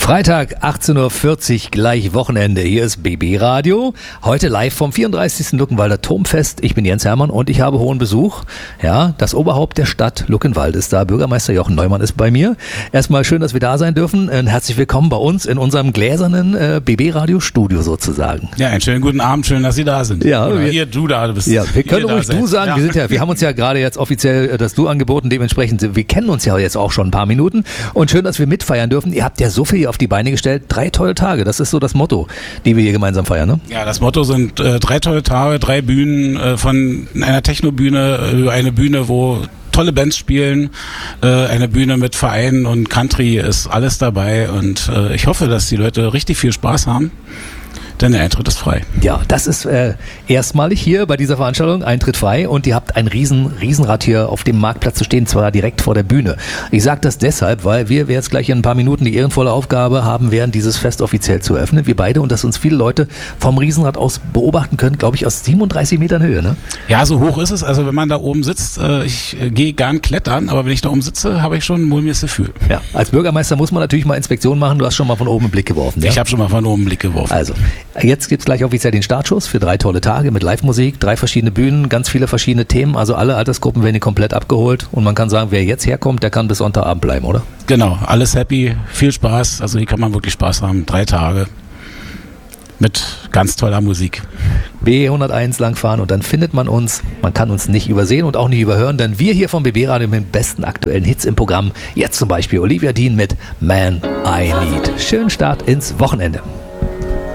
Freitag, 18.40 Uhr, gleich Wochenende. Hier ist BB Radio. Heute live vom 34. Luckenwalder Turmfest. Ich bin Jens Hermann und ich habe hohen Besuch. Ja, das Oberhaupt der Stadt Luckenwald ist da. Bürgermeister Jochen Neumann ist bei mir. Erstmal schön, dass wir da sein dürfen. Herzlich willkommen bei uns in unserem gläsernen BB Radio Studio sozusagen. Ja, einen schönen guten Abend. Schön, dass Sie da sind. Ja, du da bist. Ja, wir können ruhig du sagen. Ja. Wir haben uns ja gerade jetzt offiziell das Du angeboten. Dementsprechend, wir kennen uns ja jetzt auch schon ein paar Minuten. Und schön, dass wir mitfeiern dürfen. Ihr habt ja so viel auf die Beine gestellt. 3 tolle Tage, das ist so das Motto, die wir hier gemeinsam feiern, ne? Ja, das Motto sind 3 tolle Tage, 3 Bühnen, von einer Techno-Bühne über eine Bühne, wo tolle Bands spielen, eine Bühne mit Vereinen und Country ist alles dabei und ich hoffe, dass die Leute richtig viel Spaß haben. Denn der Eintritt ist frei. Ja, das ist erstmalig hier bei dieser Veranstaltung, Eintritt frei, und ihr habt ein Riesenrad hier auf dem Marktplatz zu stehen, zwar direkt vor der Bühne. Ich sage das deshalb, weil wir jetzt gleich in ein paar Minuten die ehrenvolle Aufgabe haben werden, dieses Fest offiziell zu eröffnen. Wir beide, und dass uns viele Leute vom Riesenrad aus beobachten können, glaube ich, aus 37 Metern Höhe, ne? Ja, so hoch ist es. Also wenn man da oben sitzt, ich gehe gern klettern, aber wenn ich da oben sitze, habe ich schon ein mulmiges Gefühl. Ja, als Bürgermeister muss man natürlich mal Inspektionen machen. Du hast schon mal von oben einen Blick geworfen. Ja? Ich habe schon mal von oben einen Blick geworfen. Also, jetzt gibt's gleich offiziell den Startschuss für 3 tolle Tage mit Live-Musik, 3 verschiedene Bühnen, ganz viele verschiedene Themen. Also alle Altersgruppen werden hier komplett abgeholt. Und man kann sagen, wer jetzt herkommt, der kann bis Sonntagabend bleiben, oder? Genau, alles happy, viel Spaß. Also hier kann man wirklich Spaß haben. 3 Tage mit ganz toller Musik. B101 langfahren und dann findet man uns. Man kann uns nicht übersehen und auch nicht überhören, denn wir hier vom BB Radio mit den besten aktuellen Hits im Programm. Jetzt zum Beispiel Olivia Dean mit Man I Need. Schönen Start ins Wochenende.